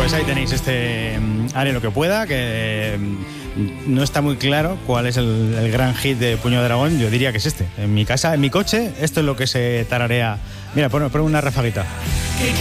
Pues ahí tenéis este Haré lo que pueda, que no está muy claro cuál es el gran hit de Puño de Dragón. Yo diría que es este. En mi casa, en mi coche, esto es lo que se tararea. Mira, pon una rafaguita.